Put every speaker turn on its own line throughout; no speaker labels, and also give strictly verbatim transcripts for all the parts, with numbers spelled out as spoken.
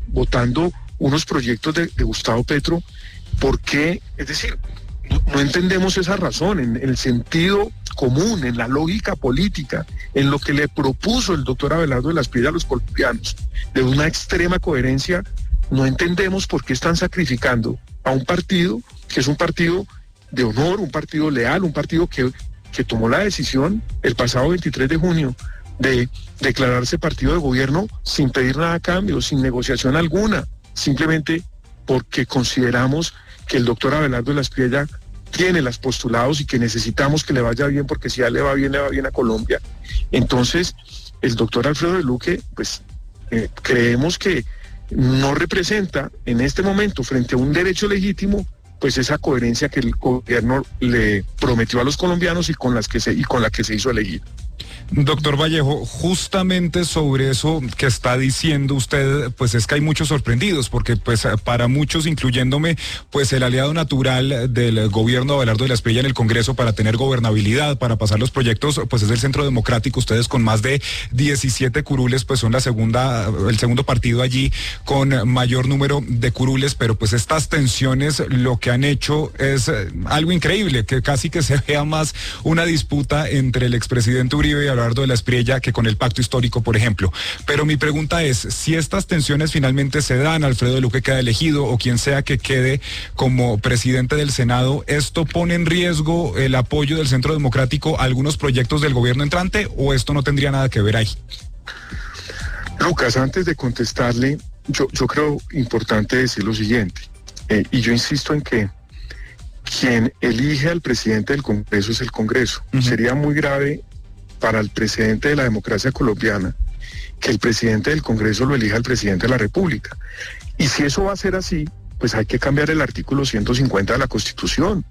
votando unos proyectos de, de Gustavo Petro. ¿Por qué? Es decir, no, no entendemos esa razón en, en el sentido común, en la lógica política, en lo que le propuso el doctor Abelardo de la Espriella a los colombianos, de una extrema coherencia. No entendemos por qué están sacrificando a un partido que es un partido de honor, un partido leal, un partido que, que tomó la decisión el pasado veintitrés de junio de declararse partido de gobierno sin pedir nada a cambio, sin negociación alguna, simplemente porque consideramos que el doctor Abelardo de la Espriella tiene los postulados y que necesitamos que le vaya bien, porque si ya le va bien, le va bien a Colombia. Entonces, el doctor Alfredo de Luque, pues eh, creemos que no representa en este momento, frente a un derecho legítimo, pues esa coherencia que el gobierno le prometió a los colombianos y con las que se y con la que se hizo elegir.
Doctor Vallejo, justamente sobre eso que está diciendo usted, pues es que hay muchos sorprendidos, porque pues para muchos, incluyéndome, pues el aliado natural del gobierno de Abelardo de la Espriella en el Congreso para tener gobernabilidad, para pasar los proyectos, pues es el Centro Democrático. Ustedes con más de diecisiete curules, pues son la segunda, el segundo partido allí con mayor número de curules, pero pues estas tensiones lo que han hecho es algo increíble, que casi que se vea más una disputa entre el expresidente Uribe y Abelardo de la Espriella que con el pacto histórico, por ejemplo. Pero mi pregunta es, si estas tensiones finalmente se dan, Alfredo de Luque queda elegido o quien sea que quede como presidente del Senado, ¿esto pone en riesgo el apoyo del Centro Democrático a algunos proyectos del gobierno entrante o esto no tendría nada que ver ahí?
Lucas, antes de contestarle, yo, yo creo importante decir lo siguiente, eh, y yo insisto en que quien elige al presidente del Congreso es el Congreso. Uh-huh. Sería muy grave para el presidente de la democracia colombiana que el presidente del Congreso lo elija el presidente de la República. Y si eso va a ser así, pues hay que cambiar el artículo ciento cincuenta de la Constitución.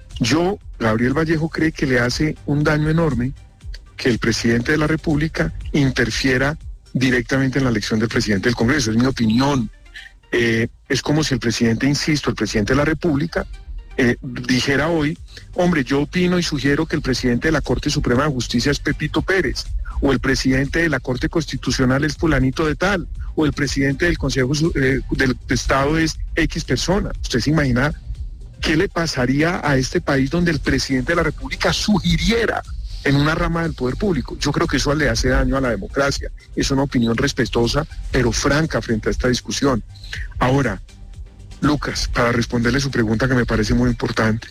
Yo, Gabriel Vallejo, cree que le hace un daño enorme que el presidente de la República interfiera directamente en la elección del presidente del Congreso. Es mi opinión. Eh, es como si el presidente, insisto, el presidente de la República, Eh, dijera hoy, hombre, yo opino y sugiero que el presidente de la Corte Suprema de Justicia es Pepito Pérez, o el presidente de la Corte Constitucional es fulanito de tal, o el presidente del Consejo eh, del Estado es X persona. ¿Usted se imagina qué le pasaría a este país donde el presidente de la República sugiriera en una rama del poder público? Yo creo que eso le hace daño a la democracia. Es una opinión respetuosa, pero franca frente a esta discusión. Ahora, Lucas, para responderle su pregunta que me parece muy importante,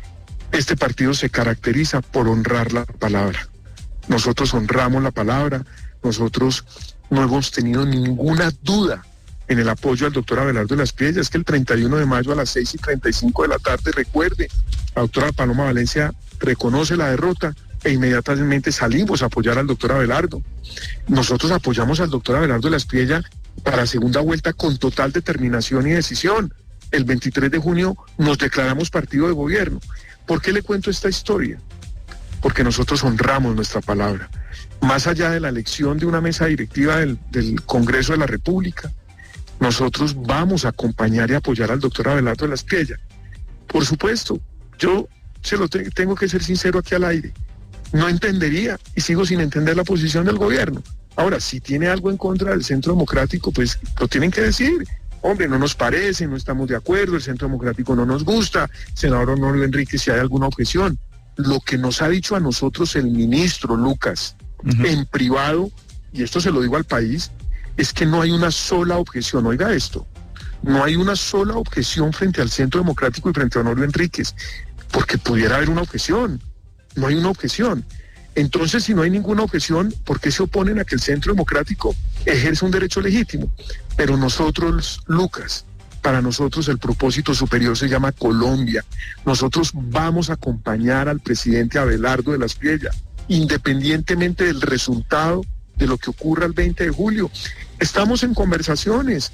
este partido se caracteriza por honrar la palabra. Nosotros honramos la palabra, nosotros no hemos tenido ninguna duda en el apoyo al doctor Abelardo de la Espriella. Es que el treinta y uno de mayo a las seis y treinta y cinco de la tarde, recuerde, la doctora Paloma Valencia reconoce la derrota e inmediatamente salimos a apoyar al doctor Abelardo. Nosotros apoyamos al doctor Abelardo de la Espriella para segunda vuelta con total determinación y decisión. El veintitrés de junio nos declaramos partido de gobierno. ¿Por qué le cuento esta historia? Porque nosotros honramos nuestra palabra. Más allá de la elección de una mesa directiva del, del Congreso de la República, nosotros vamos a acompañar y apoyar al doctor Abelardo de la Espriella. Por supuesto, yo se lo te- tengo que ser sincero aquí al aire. No entendería y sigo sin entender la posición del gobierno. Ahora, si tiene algo en contra del Centro Democrático, pues lo tienen que decir. Hombre, no nos parece, no estamos de acuerdo, el Centro Democrático no nos gusta, senador Honorio Enrique, si hay alguna objeción. Lo que nos ha dicho a nosotros el ministro Lucas, uh-huh. en privado, y esto se lo digo al país, es que no hay una sola objeción. Oiga esto, no hay una sola objeción frente al Centro Democrático y frente a Honorio Enríquez, porque pudiera haber una objeción. No hay una objeción. Entonces, si no hay ninguna objeción, ¿por qué se oponen a que el Centro Democrático ejerza un derecho legítimo? Pero nosotros, Lucas, para nosotros el propósito superior se llama Colombia. Nosotros vamos a acompañar al presidente Abelardo de la Espriella, independientemente del resultado de lo que ocurra el veinte de julio. Estamos en conversaciones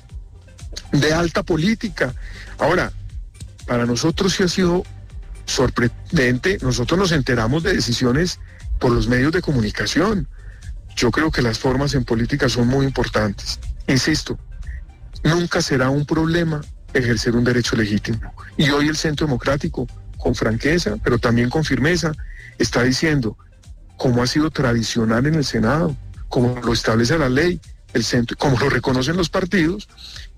de alta política. Ahora, para nosotros sí ha sido sorprendente. Nosotros nos enteramos de decisiones por los medios de comunicación. Yo creo que las formas en política son muy importantes. Insisto, nunca será un problema ejercer un derecho legítimo. Y hoy el Centro Democrático, con franqueza, pero también con firmeza, está diciendo, como ha sido tradicional en el Senado, como lo establece la ley, el centro, como lo reconocen los partidos,